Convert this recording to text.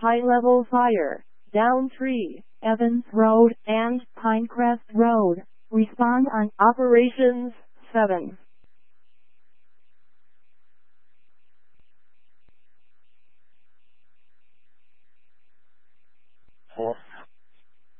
high-level fire, Downtree, Evans Road, and Pinecrest Road. Respond on Operations 7.